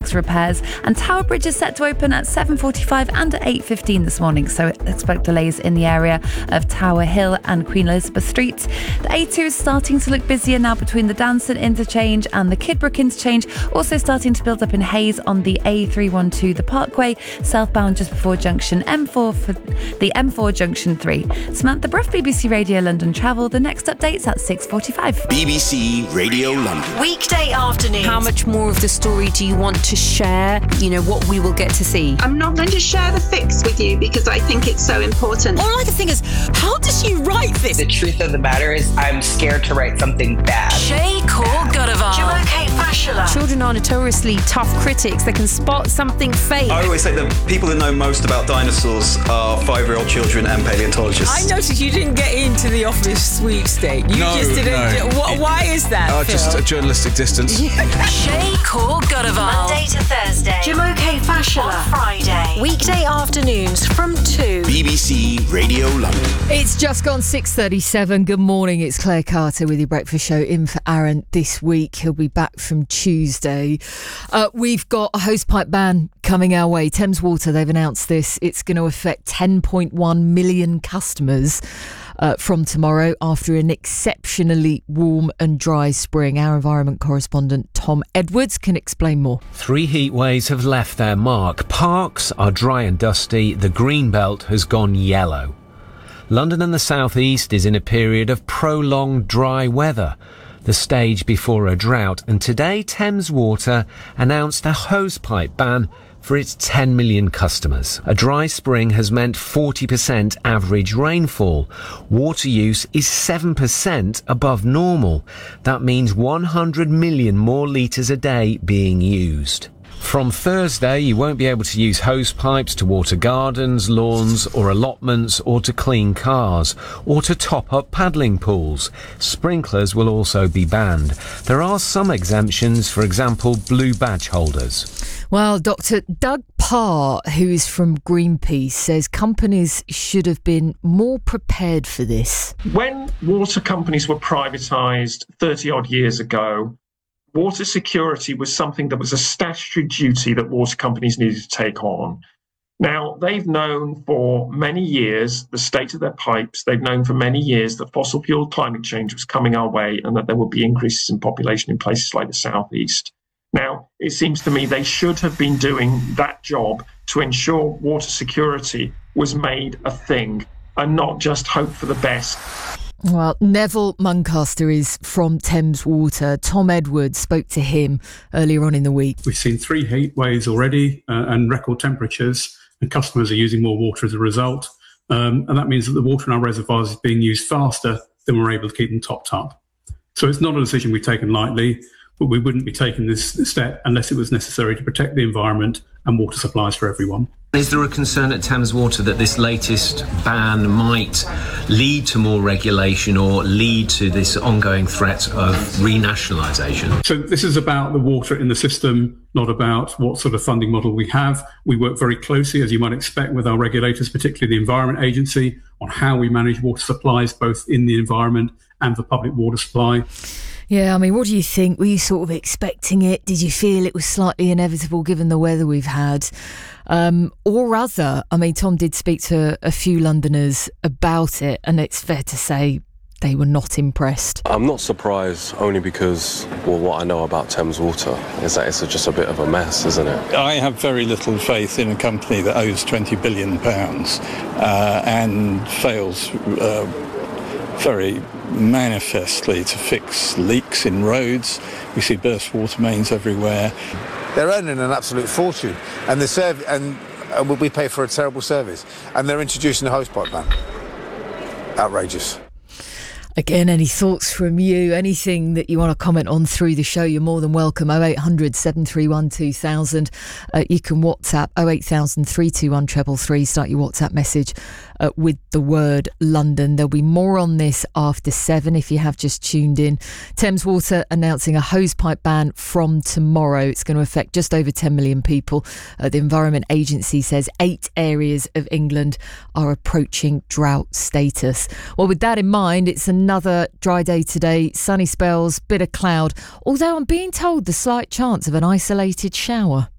works repairs, and Tower Bridge is set to open at 7:45 and at 8:15 this morning, so expect delays in the area of Tower Hill and Queen Elizabeth Streets. The A2 is starting to look busier now between the Danson interchange and the Kidbrooke interchange, also starting to build up in Hayes on the A312, the Parkway, southbound just before junction M4 for the M4 junction 3. Samantha Bruff, BBC Radio London Travel. The next update's at 6:45. BBC Radio London. Weekday afternoon. How much more of the story do you want to share? You know, what we will get to see. I'm not going to share the fix with you because I think it's so important. All I can think is, how does she write this? The truth of the matter is, I'm scared to write something bad. Shay Ghuravar. Jumoke Fashola. Children are notoriously tough critics. They can spot something fake. I always say that people who know most about dinosaurs are 5-year-old children and paleontologists. I noticed you didn't get into the office sweepstake. You just didn't. Why is that? Just a journalistic distance. Shay Ghuravar. Monday to Thursday. Jumoke Fashola. On Friday. Weekday afternoons from 2. BBC Radio London. It's just gone 6:37. Good morning. It's Claire Carter with your breakfast show in for Aaron this week. He'll be back from Tuesday. We've got a hosepipe ban coming our way. Thames Water, they've announced this. It's going to affect 10.1 million customers from tomorrow after an exceptionally warm and dry spring. Our environment correspondent Tom Edwards can explain more. 3 heat waves have left their mark. Parks are dry and dusty. The green belt has gone yellow. London and the South East is in a period of prolonged dry weather, the stage before a drought, and today Thames Water announced a hosepipe ban for its 10 million customers. A dry spring has meant 40% average rainfall. Water use is 7% above normal. That means 100 million more litres a day being used. From Thursday, you won't be able to use hose pipes to water gardens, lawns or allotments, or to clean cars, or to top up paddling pools. Sprinklers will also be banned. There are some exemptions, for example, blue badge holders. Well, Dr. Doug Parr, who is from Greenpeace, says companies should have been more prepared for this. When water companies were privatised 30-odd years ago, water security was something that was a statutory duty that water companies needed to take on. Now, they've known for many years the state of their pipes. They've known for many years that fossil fuel climate change was coming our way and that there would be increases in population in places like the South East. Now, it seems to me they should have been doing that job to ensure water security was made a thing and not just hope for the best. Well, Neville Muncaster is from Thames Water. Tom Edwards spoke to him earlier on in the week. We've seen 3 heat waves already and record temperatures, and customers are using more water as a result. And that means that the water in our reservoirs is being used faster than we're able to keep them topped up. So it's not a decision we've taken lightly, but we wouldn't be taking this step unless it was necessary to protect the environment and water supplies for everyone. Is there a concern at Thames Water that this latest ban might lead to more regulation or lead to this ongoing threat of renationalisation? So this is about the water in the system, not about what sort of funding model we have. We work very closely, as you might expect, with our regulators, particularly the Environment Agency, on how we manage water supplies, both in the environment and the public water supply. Yeah, I mean, what do you think? Were you sort of expecting it? Did you feel it was slightly inevitable given the weather we've had? Or other? I mean, Tom did speak to a few Londoners about it, and it's fair to say they were not impressed. I'm not surprised, only because, well, what I know about Thames Water is that it's just a bit of a mess, isn't it? I have very little faith in a company that owes £20 billion and fails very manifestly to fix leaks in roads. We see burst water mains everywhere. They're earning an absolute fortune, and we pay for a terrible service, and they're introducing a hosepipe ban. Outrageous. Again, any thoughts from you? Anything that you want to comment on through the show, you're more than welcome. 0800 731 2000. You can WhatsApp 08000 321 333. Start your WhatsApp message with the word London. There'll be more on this after 7 if you have just tuned in. Thames Water announcing a hosepipe ban from tomorrow. It's going to affect just over 10 million people. The Environment Agency says 8 areas of England are approaching drought status. Well, with that in mind, it's another dry day today. Sunny spells, bit of cloud, although I'm being told the slight chance of an isolated shower.